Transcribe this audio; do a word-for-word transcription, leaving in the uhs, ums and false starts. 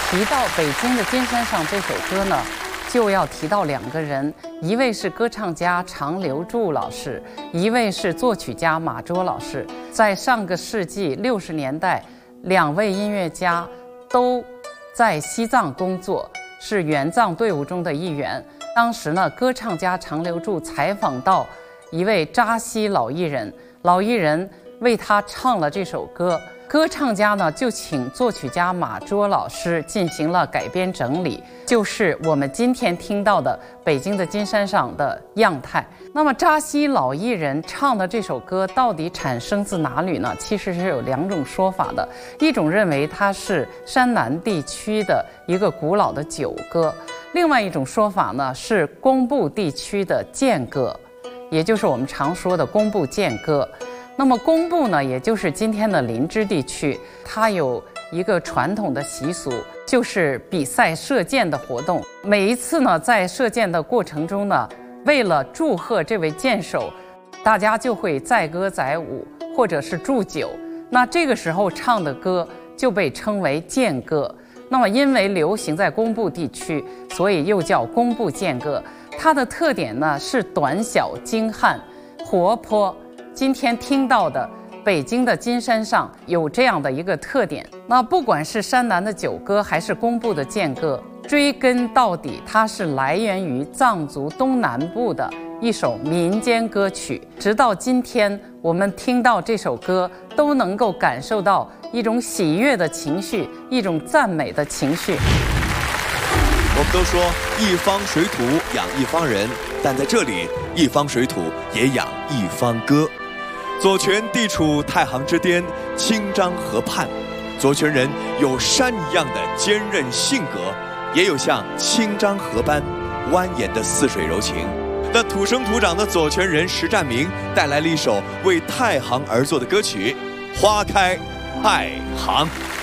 提到北京的金山上这首歌呢，就要提到两个人，一位是歌唱家常留柱老师，一位是作曲家马卓老师。在上个世纪六十年代，两位音乐家都在西藏工作，是援藏队伍中的一员。当时呢，歌唱家常留柱采访到一位扎西老艺人，老艺人为他唱了这首歌。歌唱家呢就请作曲家马卓老师进行了改编整理，就是我们今天听到的北京的金山上的样态。那么扎西老艺人唱的这首歌到底产生自哪里呢？其实是有两种说法的，一种认为它是山南地区的一个古老的酒歌，另外一种说法呢是工部地区的涧歌，也就是我们常说的工部涧歌。那么工部呢，也就是今天的林芝地区，它有一个传统的习俗，就是比赛射箭的活动。每一次呢，在射箭的过程中呢，为了祝贺这位箭手，大家就会载歌载舞，或者是祝酒。那这个时候唱的歌就被称为涧歌。那么因为流行在工部地区，所以又叫工部涧歌。它的特点呢是短小精悍、活泼。今天听到的北京的金山上有这样的一个特点。那不管是山南的酒歌还是工部的涧歌，追根到底它是来源于藏族东南部的一首民间歌曲。直到今天我们听到这首歌都能够感受到一种喜悦的情绪，一种赞美的情绪。 我们都说一方水土养一方人，但在这里一方水土也养一方歌。左权地处太行之巅，清漳河畔，左权人有山一样的坚韧性格，也有像清漳河般蜿蜒的似水柔情。那土生土长的左权人石占明带来了一首为太行而作的歌曲《花开太行》。